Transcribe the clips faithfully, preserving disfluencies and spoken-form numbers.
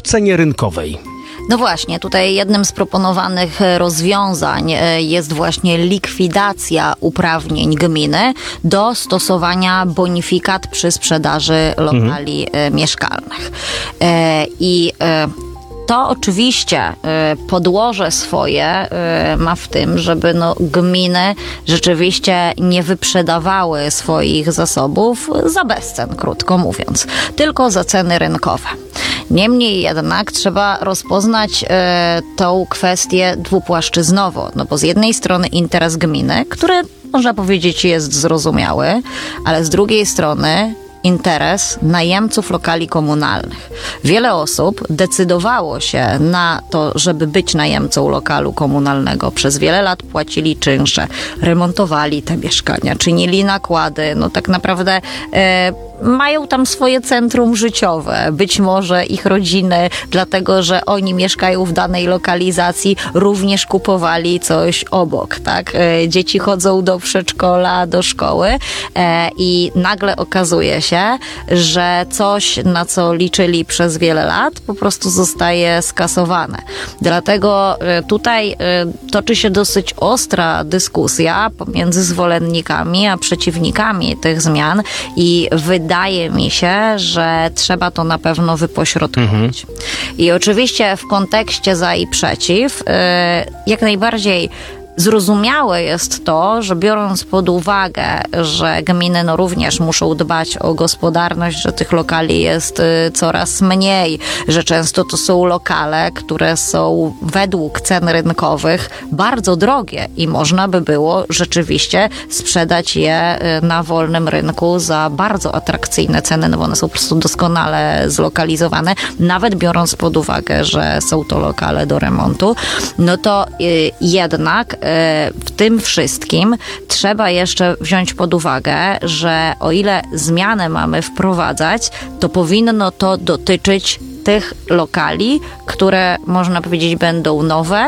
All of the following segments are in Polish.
cenie rynkowej. No właśnie, tutaj jednym z proponowanych rozwiązań jest właśnie likwidacja uprawnień gminy do stosowania bonifikat przy sprzedaży lokali mhm. mieszkalnych. I to oczywiście podłoże swoje ma w tym, żeby no, gminy rzeczywiście nie wyprzedawały swoich zasobów za bezcen, krótko mówiąc, tylko za ceny rynkowe. Niemniej jednak trzeba rozpoznać e, tą kwestię dwupłaszczyznowo, no bo z jednej strony interes gminy, który można powiedzieć jest zrozumiały, ale z drugiej strony interes najemców lokali komunalnych. Wiele osób decydowało się na to, żeby być najemcą lokalu komunalnego. Przez wiele lat płacili czynsze, remontowali te mieszkania, czynili nakłady. No tak naprawdę e, mają tam swoje centrum życiowe. Być może ich rodziny, dlatego że oni mieszkają w danej lokalizacji, również kupowali coś obok, tak? E, dzieci chodzą do przedszkola, do szkoły e, i nagle okazuje się, że coś, na co liczyli przez wiele lat, po prostu zostaje skasowane. Dlatego tutaj toczy się dosyć ostra dyskusja pomiędzy zwolennikami a przeciwnikami tych zmian i wydaje mi się, że trzeba to na pewno wypośrodkować. Mhm. I oczywiście w kontekście za i przeciw, jak najbardziej zrozumiałe jest to, że biorąc pod uwagę, że gminy no również muszą dbać o gospodarność, że tych lokali jest y, coraz mniej, że często to są lokale, które są według cen rynkowych bardzo drogie i można by było rzeczywiście sprzedać je y, na wolnym rynku za bardzo atrakcyjne ceny, no bo one są po prostu doskonale zlokalizowane, nawet biorąc pod uwagę, że są to lokale do remontu, no to y, jednak w tym wszystkim trzeba jeszcze wziąć pod uwagę, że o ile zmiany mamy wprowadzać, to powinno to dotyczyć tych lokali, które można powiedzieć będą nowe,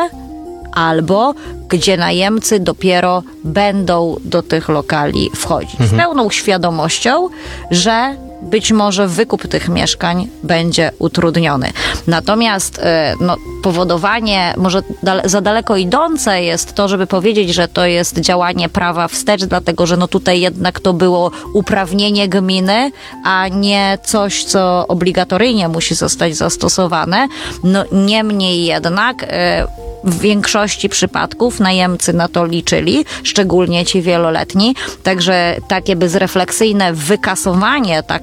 albo gdzie najemcy dopiero będą do tych lokali wchodzić. Mhm. Z pełną świadomością, że być może wykup tych mieszkań będzie utrudniony. Natomiast no, powodowanie może dale, za daleko idące jest to, żeby powiedzieć, że to jest działanie prawa wstecz, dlatego że no tutaj jednak to było uprawnienie gminy, a nie coś, co obligatoryjnie musi zostać zastosowane. No, niemniej jednak w większości przypadków najemcy na to liczyli, szczególnie ci wieloletni, także takie bezrefleksyjne wykasowanie tak